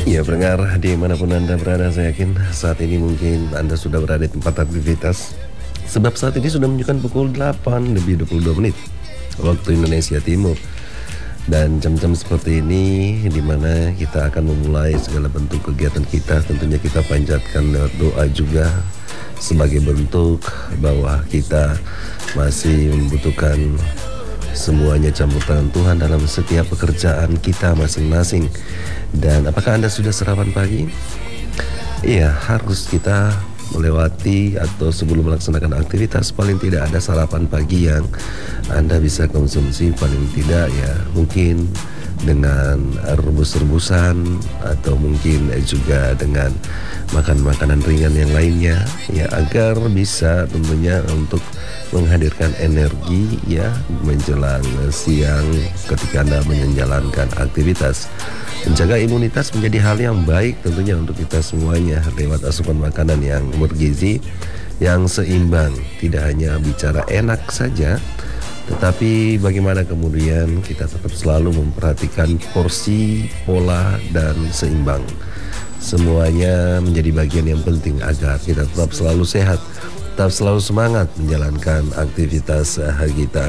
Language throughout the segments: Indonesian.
Ya pendengar dimanapun Anda berada, saya yakin saat ini mungkin Anda sudah berada di tempat aktivitas. Sebab saat ini sudah menunjukkan pukul 8 lebih 22 menit waktu Indonesia Timur. Dan jam-jam seperti ini di mana kita akan memulai segala bentuk kegiatan kita. Tentunya kita panjatkan doa juga sebagai bentuk bahwa kita masih membutuhkan semuanya campur tangan Tuhan dalam setiap pekerjaan kita masing-masing. Dan apakah Anda sudah sarapan pagi? Iya, harus kita melewati atau sebelum melaksanakan aktivitas paling tidak ada sarapan pagi yang Anda bisa konsumsi, paling tidak ya mungkin dengan rebus-rebusan atau mungkin juga dengan makan makanan ringan yang lainnya ya, agar bisa tentunya untuk menghadirkan energi ya menjelang siang ketika Anda menjalankan aktivitas. Menjaga imunitas menjadi hal yang baik tentunya untuk kita semuanya lewat asupan makanan yang bergizi, yang seimbang. Tidak hanya bicara enak saja, tetapi bagaimana kemudian kita tetap selalu memperhatikan porsi, pola, dan seimbang. Semuanya menjadi bagian yang penting agar kita tetap selalu sehat, tetap selalu semangat menjalankan aktivitas kita.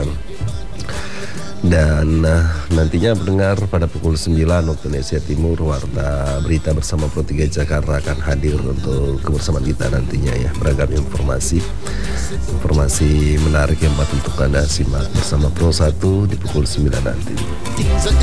Dan nantinya pendengar pada pukul 9 waktu Indonesia Timur, Warta Berita bersama Pro 3 Jakarta akan hadir untuk kebersamaan kita nantinya ya. Beragam informasi menarik yang patut untuk Anda simak bersama Pro 1 di pukul 9 nanti.